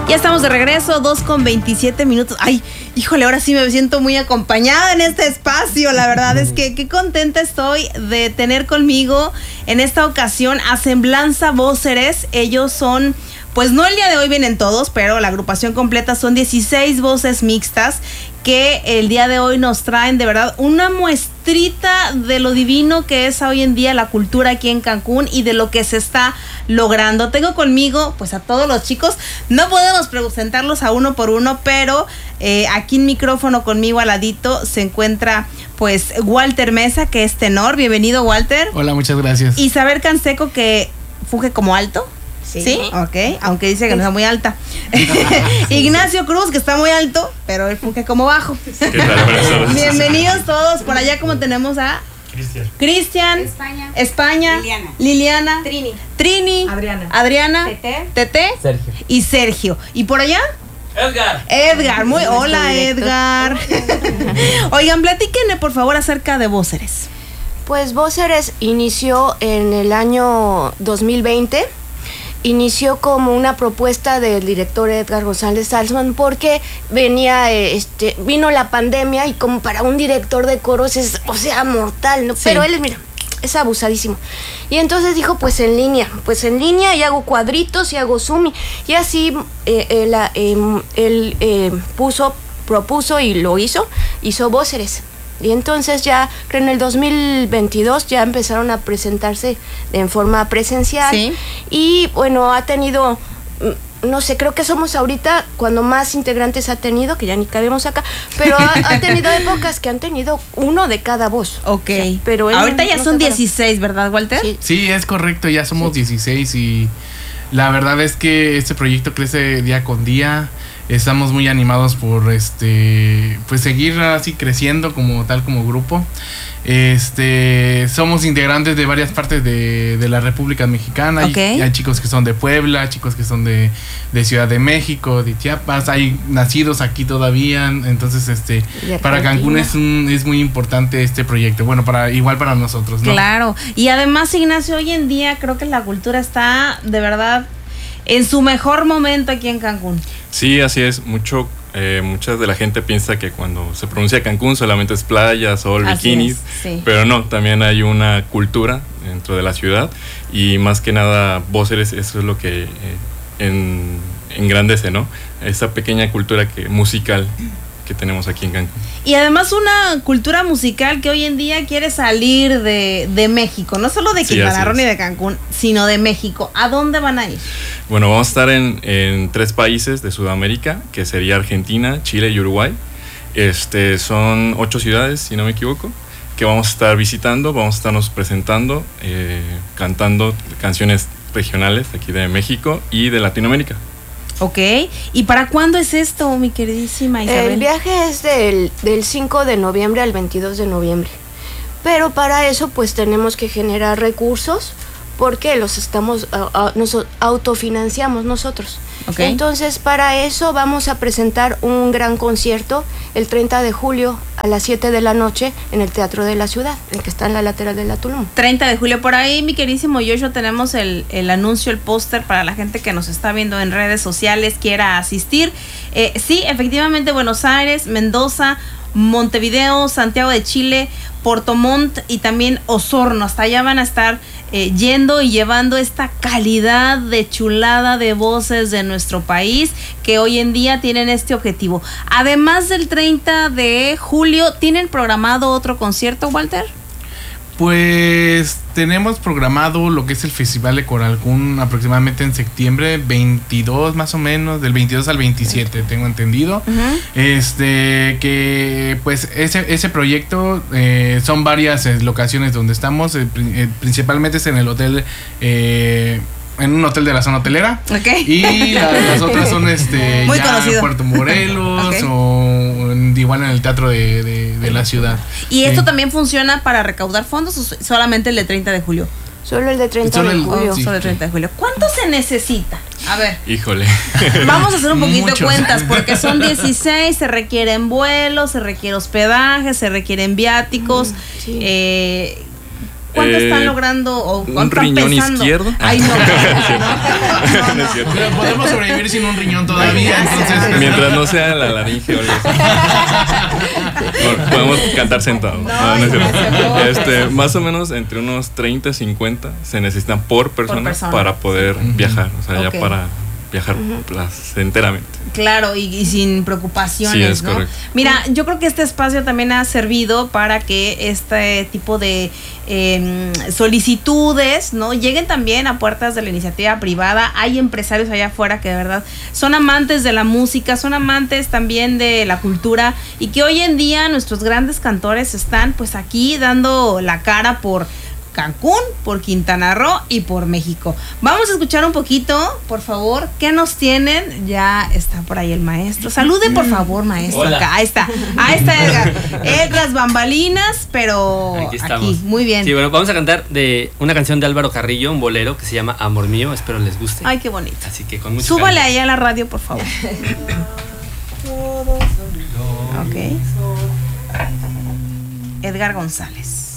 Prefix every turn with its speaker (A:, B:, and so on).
A: Ya estamos de regreso, 2:27. Ay, híjole, ahora sí me siento muy acompañada en este espacio. La verdad es que qué contenta estoy de tener conmigo en esta ocasión a Semblanza Voceres. Ellos son, pues no el día de hoy vienen todos, pero la agrupación completa son 16 voces mixtas que el día de hoy nos traen de verdad una muestrita de lo divino que es hoy en día la cultura aquí en Cancún y de lo que se está logrando. Tengo conmigo pues a todos los chicos, no podemos presentarlos a uno por uno, pero aquí en micrófono conmigo al ladito se encuentra pues Walter Mesa, que es tenor. Bienvenido, Walter.
B: Hola, muchas gracias.
A: Isabel Canseco, que funge como alto. Sí, ok, aunque dice que no está muy alta. Ignacio Cruz, que está muy alto, pero él funge como bajo.
C: ¿Qué tal?
A: Bienvenidos todos. Por allá como tenemos a Cristian, España, Liliana, Trini, Adriana, Tete y Sergio. ¿Y por allá? Edgar, muy hola Edgar. Oigan, platíquenme por favor acerca de Voceres.
D: Pues Voceres inició en el año 2020. Inició como una propuesta del director Edgar González Salzman porque vino la pandemia y como para un director de coros es, mortal, ¿no? Sí. Pero él, es abusadísimo. Y entonces dijo, pues en línea y hago cuadritos y hago Zoom y así él propuso y lo hizo Voceres. Y entonces ya, creo en el 2022 ya empezaron a presentarse en forma presencial. Sí. Y bueno, ha tenido, no sé, creo que somos ahorita cuando más integrantes ha tenido, que ya ni cabemos acá, pero ha tenido épocas que han tenido uno de cada voz.
A: Ok. O sea, pero ahorita ya son 16, ¿verdad, Walter?
B: Sí, es correcto, ya somos 16 y la verdad es que este proyecto crece día con día. Estamos muy animados por pues seguir así creciendo como grupo. Somos integrantes de varias partes de la República Mexicana. Okay. Hay chicos que son de Puebla, chicos que son de Ciudad de México, de Chiapas, hay nacidos aquí todavía. Entonces para Cancún es muy importante este proyecto. Bueno, igual para nosotros, ¿no?
A: Claro. Y además, Ignacio, hoy en día creo que la cultura está de verdad en su mejor momento aquí en Cancún.
C: Sí, así es. Mucha de la gente piensa que cuando se pronuncia Cancún solamente es playa, sol, bikinis, sí. Pero no, también hay una cultura dentro de la ciudad y más que nada Voceres, eso es lo que engrandece, ¿no? Esa pequeña cultura musical que tenemos aquí en Cancún.
A: Y además una cultura musical que hoy en día quiere salir de México, no solo de Quintana Roo ni de Cancún, sino de México. ¿A dónde van a ir?
C: Bueno, vamos a estar en 3 países de Sudamérica, que sería Argentina, Chile y Uruguay. Son 8 ciudades, si no me equivoco, que vamos a estar visitando, vamos a estarnos presentando, cantando canciones regionales aquí de México y de Latinoamérica.
A: Ok, ¿y para cuándo es esto, mi queridísima Isabel?
D: El viaje es del 5 de noviembre al 22 de noviembre, pero para eso pues tenemos que generar recursos porque nos autofinanciamos nosotros. Okay. Entonces para eso vamos a presentar un gran concierto el 30 de julio a las 7 de la noche en el Teatro de la Ciudad, el que está en la lateral de la Tulum.
A: 30 de julio, por ahí mi queridísimo Joshua tenemos el anuncio, el póster para la gente que nos está viendo en redes sociales, quiera asistir. Sí, efectivamente Buenos Aires, Mendoza, Montevideo, Santiago de Chile, Puerto Montt y también Osorno. Hasta allá van a estar yendo y llevando esta calidad de chulada de voces de nuestro país que hoy en día tienen este objetivo. Además del 30 de julio, ¿tienen programado otro concierto, Walter?
B: Pues tenemos programado lo que es el Festival de Coralcún aproximadamente en septiembre 22 más o menos, del 22 al 27 tengo entendido. Uh-huh. Que pues ese proyecto son varias locaciones donde estamos, principalmente es en el hotel, en un hotel de la zona hotelera. Okay. Y las otras son muy ya conocido. En Puerto Morelos. Okay. O igual en el Teatro de la Ciudad.
A: ¿Y esto también funciona para recaudar fondos o solamente el de 30 de julio?
D: Solo el de 30 de julio.
A: Solo el 30 de julio. ¿Cuánto se necesita? A ver.
C: Híjole.
A: Vamos a hacer un poquito de cuentas porque son 16, se requieren vuelos, se requiere hospedaje, se requieren viáticos. Sí. cuánto están logrando o cuánto
C: un riñón
A: están pensando?
C: izquierdo.
A: Ay, no.
C: No es cierto.
B: Pero podemos sobrevivir sin un riñón todavía, entonces.
C: Mientras no sea la laringe o algo así. Bueno, podemos cantar sentados. No es cierto. Más o menos entre unos 30 y 50 se necesitan por persona para poder viajar. O sea, ya para viajar placenteramente.
A: Claro, y sin preocupaciones,
C: sí, es
A: ¿no?
C: correcto.
A: Mira, yo creo que este espacio también ha servido para que este tipo de solicitudes, ¿no? Lleguen también a puertas de la iniciativa privada. Hay empresarios allá afuera que de verdad son amantes de la música, son amantes también de la cultura, y que hoy en día nuestros grandes cantores están pues aquí dando la cara por Cancún, por Quintana Roo y por México. Vamos a escuchar un poquito, por favor, ¿qué nos tienen? Ya está por ahí el maestro. Salude, por favor, maestro.
E: Hola.
A: Acá. Ahí está Edgar. Tras bambalinas, pero aquí. Muy bien.
E: Sí, bueno, vamos a cantar de una canción de Álvaro Carrillo, un bolero que se llama Amor Mío. Espero les guste.
A: Ay, qué bonito.
E: Así que con mucho
A: Súbale
E: cariño.
A: ahí a la radio, por favor. Ok. Edgar González.